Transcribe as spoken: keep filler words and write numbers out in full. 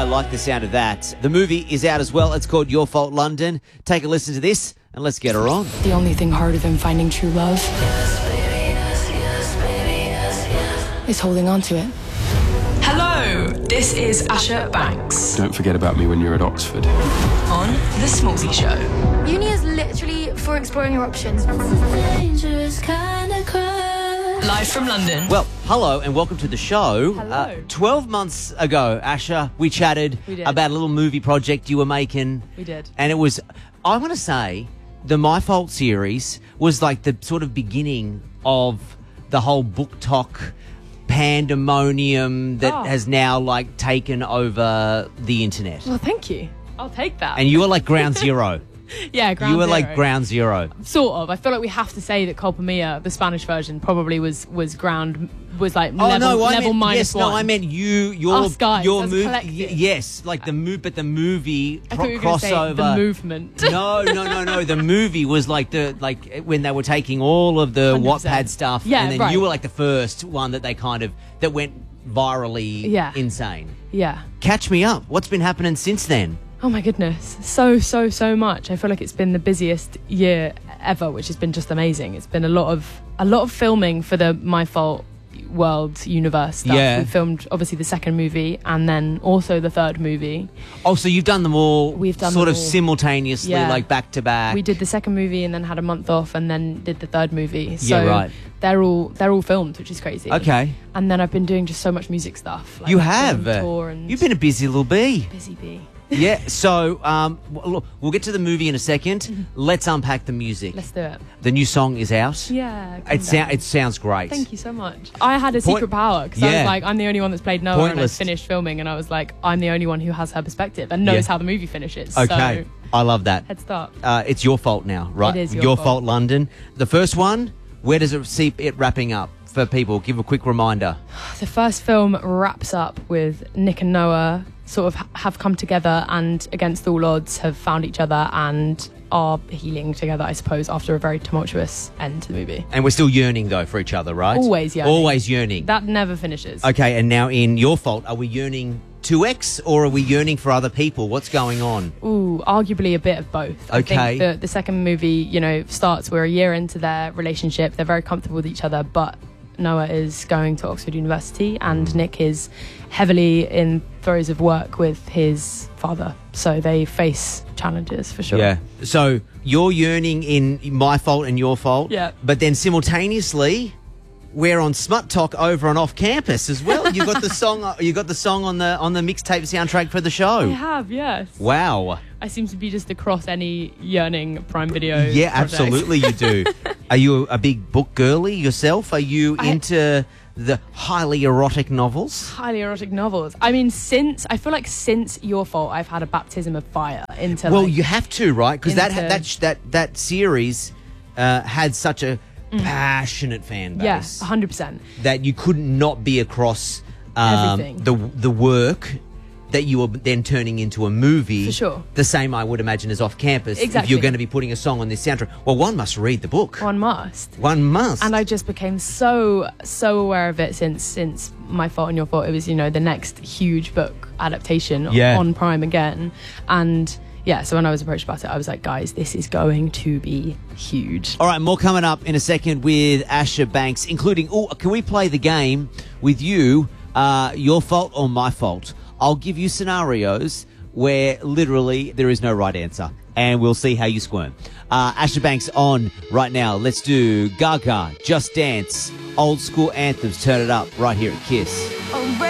I like the sound of that. The movie is out as well. It's called Your Fault London. Take a listen to this and let's get her on. The only thing harder than finding true love is holding on to it. Hello, this is Asher Banks Don't forget about me when you're at Oxford. on The Smallsy Show. Uni is literally for exploring your options. Live from London. Well, hello and welcome to the show. Hello. Uh, Twelve months ago, Asher, we chatted We did. about a little movie project you were making. We did. And it was, I want to say, the My Fault series was like the sort of beginning of the whole book talk pandemonium that Oh. has now like taken over the internet. Well, thank you. I'll take that. And you were like ground zero. yeah, ground you were zero. like ground zero. Sort of. I feel like we have to say that Culpa Mia, the Spanish version, probably was was ground was like Oh level, no, I level meant, minus yes, one. no, I meant you, your, Us guys, your as a movie. collective. Yes, like the move, but the movie I pro- thought you were going to say crossover. the movement. No, no, no, no. The movie was like the like when they were taking all of the one hundred percent. Wattpad stuff, Yeah, and then right. you were like the first one that they kind of that went virally Yeah. insane. Yeah. Catch me up. What's been happening since then? Oh my goodness. So, so, so much. I feel like it's been the busiest year ever, which has been just amazing. It's been a lot of a lot of filming for the My Fault World universe stuff. Yeah. We filmed obviously the second movie and then also the third movie. Oh, so you've done them all We've done sort them of all. simultaneously, Yeah. like back to back. We did the second movie and then had a month off and then did the third movie. So Yeah, right. they're all they're all filmed, which is crazy. Okay. And then I've been doing just so much music stuff. Like You I've have. been on tour and You've been a busy little bee. busy bee. Yeah, so um, w- look, we'll get to the movie in a second. Let's unpack the music. Let's do it. The new song is out. Yeah. calm It, sou- down. it sounds great. Thank you so much. I had a Point- secret power because I Yeah. was like, I'm the only one that's played Noah and I Pointless. finished filming and I was like, I'm the only one who has her perspective and knows Yeah. how the movie finishes. Okay, So, I love that. head start. Uh, it's your fault now, right? It is your fault. fault, London. The first one, where does it see it wrapping up for people? Give a quick reminder. The first film wraps up with Nick and Noah sort of ha- have come together and against all odds have found each other and are healing together, I suppose, after a very tumultuous end to the movie. And we're still yearning, though, for each other, right? Always yearning. Always yearning. That never finishes. Okay, and now in Your Fault, are we yearning to X or are we yearning for other people? What's going on? Ooh, arguably a bit of both. I Okay. think the, the second movie, you know, starts, we're a year into their relationship. They're very comfortable with each other, but Noah is going to Oxford University and Nick is heavily in throes of work with his father. So they face challenges for sure. Yeah. So you're yearning in My Fault and Your Fault. Yeah. But then simultaneously, we're on Smut Talk over and off campus as well. You got the song. You got the song on the on the mixtape soundtrack for the I show. have, yes. Wow. I seem to be just across any yearning Prime Video Yeah, project. absolutely, you do. Are you a big book girly yourself? Are you I- into the highly erotic novels? Highly erotic novels. I mean, since, I feel like since Your Fault, I've had a baptism of fire into Well, like, you have to, right? Because that into- that that that series uh, had such a passionate fan base. yeah, one hundred percent. That you couldn't not be across um, Everything. the the work that you were then turning into a movie. For sure. The same, I would imagine, as off campus. If Exactly. you're going to be putting a song on this soundtrack, well, one must read the book. One must. One must. And I just became so so aware of it since since My Fault and Your Fault. It was, you know, the next huge book adaptation Yeah. on Prime again. And yeah, so when I was approached about it, I was like, guys, this is going to be huge. All right, more coming up in a second with Asher Banks, including, oh, can we play the game with you, uh, Your Fault or My Fault? I'll give you scenarios where literally there is no right answer, and we'll see how you squirm. Uh, Asher Banks on right now. Let's do Gaga, Just Dance, old school anthems. Turn it up right here at Kiss.